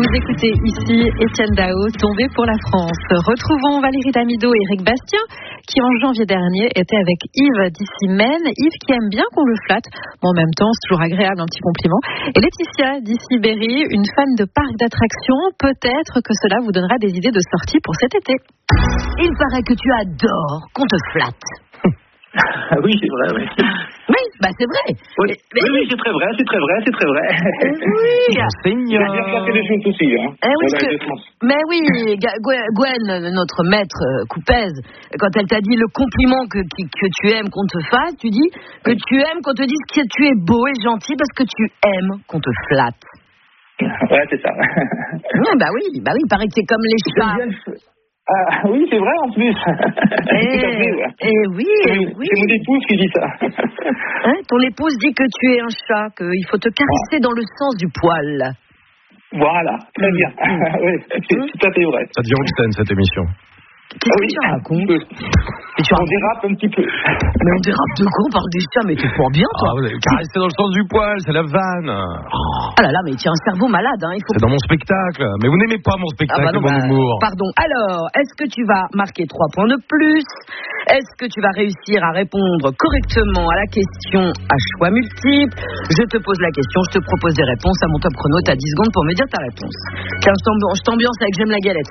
Vous écoutez ici Étienne Dao, tombé pour la France. Retrouvons Valérie Damido et Eric Bastien, qui en janvier dernier étaient avec Yves d'ici Maine. Yves qui aime bien qu'on le flatte, mais en même temps c'est toujours agréable, un petit compliment. Et Laetitia d'ici Berry, une fan de parcs d'attractions. Peut-être que cela vous donnera des idées de sortie pour cet été. Il paraît que tu adores qu'on te flatte. Ah oui, c'est vrai, oui. Oui, bah c'est vrai. Oui, oui, c'est très vrai. Oui. Il a bien placé les choses aussi, hein. Mais oui, Gwen, notre maître Coupez, quand elle t'a dit le compliment que tu aimes qu'on te fasse, tu dis que tu aimes qu'on te dise que tu es beau et gentil parce que tu aimes qu'on te flatte. Ouais, c'est ça. Bah oui, il paraît que c'est comme les chats. Ah, oui, c'est vrai en plus. Oui. C'est mon épouse qui dit ça. Hein, ton épouse dit que tu es un chat, qu'il faut te caresser dans le sens du poil. Voilà, très bien. Oui, c'est tout à fait vrai. Ça devient obscène cette émission. Qu'est-ce que tu racontes? On dérape un petit peu. Mais on dérape de quoi? On parle des chats, mais t'es pas bien, toi. Vous avez caressé dans le sens du poil, c'est la vanne. Ah là là, mais tu as un cerveau malade, hein. C'est dans mon spectacle. Mais vous n'aimez pas mon spectacle, mon humour. Pardon. Alors, est-ce que tu vas marquer 3 points de plus? Est-ce que tu vas réussir à répondre correctement à la question à choix multiples? Je te pose la question, je te propose des réponses. À mon top chrono, t'as 10 secondes pour me dire ta réponse. Tiens, je t'ambiance avec J'aime la galette.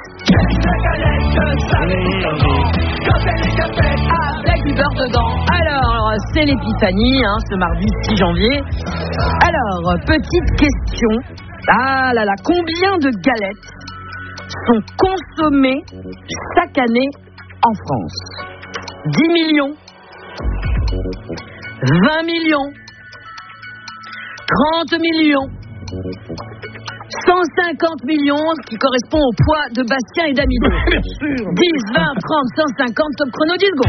Avec du beurre dedans. Alors, c'est l'épiphanie, ce mardi 6 janvier. Alors, petite question. Ah là là, combien de galettes sont consommées chaque année en France? 10 millions, 20 millions, 30 millions, 150 millions, ce qui correspond au poids de Bastien et d'Amido. 10, 20, 30, 150, top chrono 10 secondes.